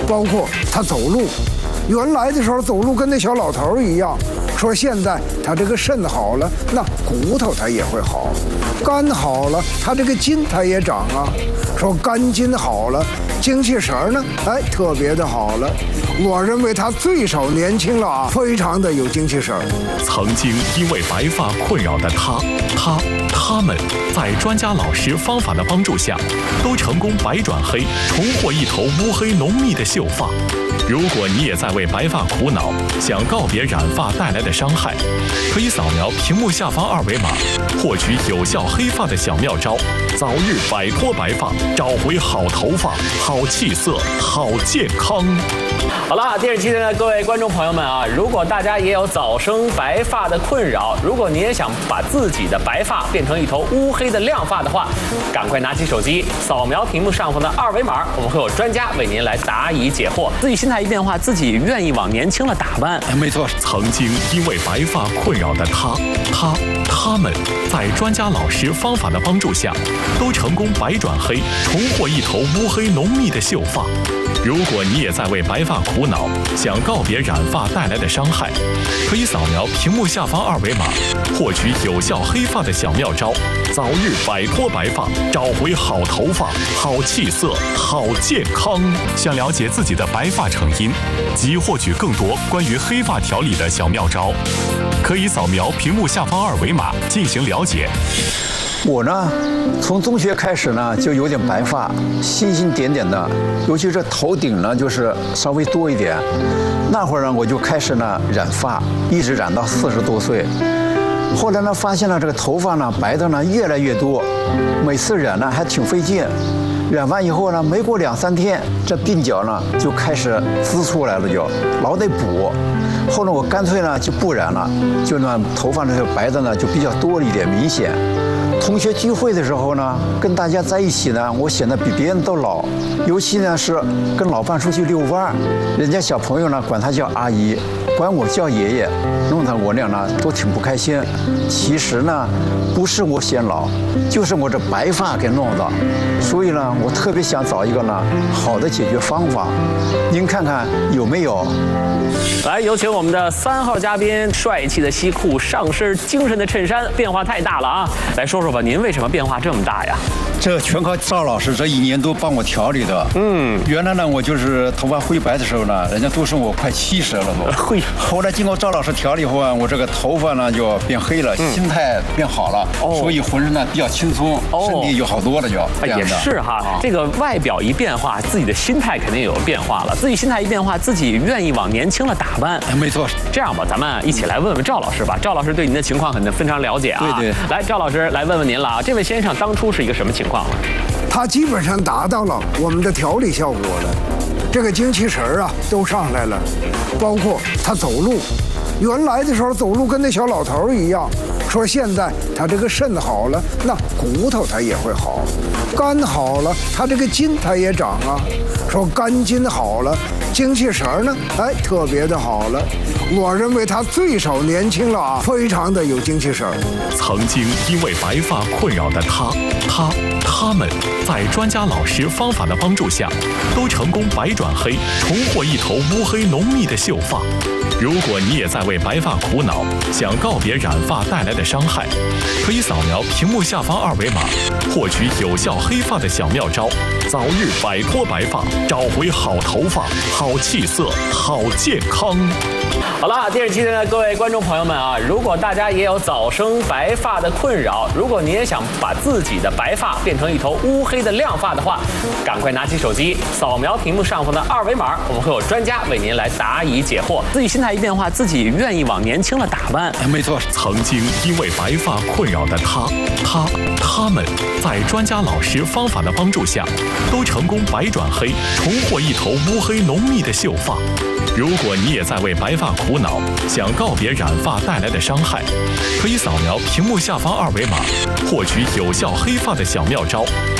包括他走路，原来的时候走路跟那小老头一样。说现在他这个肾好了，那骨头他也会好；肝好了，他这个筋他也长啊。说肝筋好了，精气神呢，特别的好了。我认为他最少年轻了啊，非常的有精气神。 曾经因为白发困扰的他们，在专家老师方法的帮助下，都成功白转黑，重获一头乌黑浓密的秀发。如果你也在为白发苦恼，想告别染发带来的伤害，可以扫描屏幕下方2维码，获取有效黑发的小妙招，早日摆脱白发，找回好头发、好气色、好健康。 好了，电视机前的各位观众朋友们啊，如果大家也有早生白发的困扰，如果你也想把自己的白发变成一头乌黑的亮发的话，赶快拿起手机扫描屏幕上方的2维码，我们会有专家为您来答疑解惑。自己心态一变化，自己愿意往年轻了打扮。 没错，曾经因为白发困扰的他们，在专家老师方法的帮助下，都成功白转黑，重获一头乌黑浓密的秀发。如果你也在为白发苦恼，想告别染发带来的伤害，可以扫描屏幕下方2维码，获取有效黑发的小妙招，早日摆脱白发，找回好头发、好气色、好健康。想了解自己的白发成因及获取更多关于黑发调理的小妙招，可以扫描屏幕下方2维码进行了解。 我呢，从中学开始呢，就有点白发，星星点点的，尤其是头顶呢，就是稍微多一点。那会儿呢，我就开始呢染发，一直染到40多岁。后来呢，发现了这个头发呢白的呢越来越多，每次染呢还挺费劲。染完以后呢，没过2、3天，这鬓角呢就开始滋出来了，就老得补。后来我干脆呢就不染了，就呢头发呢白的呢就比较多了一点，明显。同学聚会的时候呢，跟大家在一起呢，我显得比别人都老。尤其呢是跟老伴出去遛弯，人家小朋友呢管他叫阿姨，管我叫爷爷，弄得我俩呢都挺不开心。其实呢，不是我显老，就是我这白发给弄的。所以呢，我特别想找一个呢好的解决方法，您看看有没有？ 来，有请我们的3号嘉宾，帅气的西裤，上身精神的衬衫，变化太大了啊！来说说吧，您为什么变化这么大呀？ 这全靠赵老师这1年多帮我调理的。原来呢，我就是头发灰白的时候呢，人家都说我快70了都。后来经过赵老师调理后啊，我这个头发呢就变黑了，心态变好了，所以浑身呢比较轻松，身体就好多了就。 也是哈，这个外表一变化，自己的心态肯定有变化了。自己心态一变化，自己愿意往年轻了打扮。 没错。 这样吧，咱们一起来问问赵老师吧。赵老师对您的情况肯定非常了解啊。 对。 来，赵老师来问问您了啊，这位先生当初是一个什么情况呢？ 他基本上达到了我们的调理效果了，这个精气神啊都上来了，包括他走路，原来的时候走路跟那小老头一样。说现在他这个肾好了，那骨头他也会好；肝好了，他这个筋他也长啊。说肝筋好了，精气神呢，特别的好了。我认为他最少年轻了啊，非常的有精气神。 曾经因为白发困扰的他们，在专家老师方法的帮助下，都成功白转黑，重获一头乌黑浓密的秀发。如果你也在为白发苦恼，想告别染发带来的伤害，可以扫描屏幕下方2维码，获取有效黑发的小妙招，早日摆脱白发，找回好头发、好气色、好健康。 好了，电视机前的各位观众朋友们啊，如果大家也有早生白发的困扰，如果你也想把自己的白发变成一头乌黑的亮发的话，赶快拿起手机扫描屏幕上方的2维码，我们会有专家为您来答疑解惑。自己心态一变化，自己愿意往年轻了打扮。 没错， 曾经因为白发困扰的他们，在专家老师方法的帮助下，都成功白转黑，重获一头乌黑浓密的秀发。如果你也在为白发苦恼，想告别染发带来的伤害，可以扫描屏幕下方2维码，获取有效黑发的小妙招，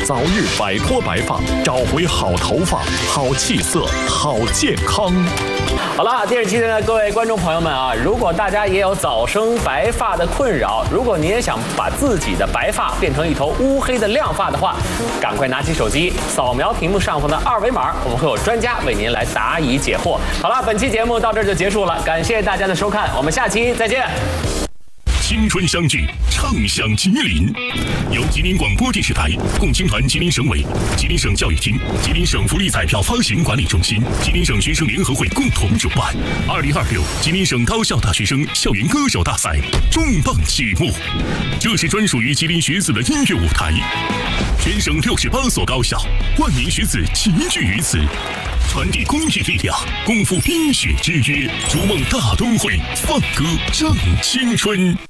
早日摆脱白发，找回好头发、好气色、好健康。 好了，电视机前的各位观众朋友们啊，如果大家也有早生白发的困扰，如果你也想把自己的白发变成一头乌黑的亮发的话，赶快拿起手机扫描屏幕上方的2维码，我们会有专家为您来答疑解惑。好了，本期节目到这儿就结束了，感谢大家的收看，我们下期再见。 青春相聚，畅享吉林。由吉林广播电视台、共青团吉林省委、吉林省教育厅、吉林省福利彩票发行管理中心、吉林省学生联合会共同主办，2026吉林省高校大学生校园歌手大赛重磅启幕。这是专属于吉林学子的音乐舞台，全省68所高校，万名学子齐聚于此，传递公益力量，共赴冰雪之约，逐梦大都会，放歌正青春。